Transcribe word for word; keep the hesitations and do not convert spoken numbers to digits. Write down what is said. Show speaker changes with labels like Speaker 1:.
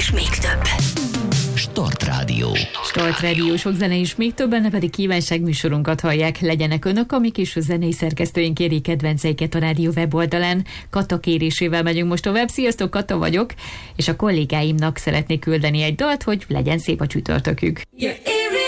Speaker 1: és még több.
Speaker 2: Start Rádió.
Speaker 3: Start Rádió, sok zene is még több, benne pedig kívánság műsorunkat hallják. Legyenek önök, amik is a zenei szerkesztőink kérik kedvenceiket a rádió weboldalán. Kata kérésével megyünk most tovább. Sziasztok, Kata vagyok, és a kollégáimnak szeretnék küldeni egy dalt, hogy legyen szép a csütörtökük.
Speaker 1: You're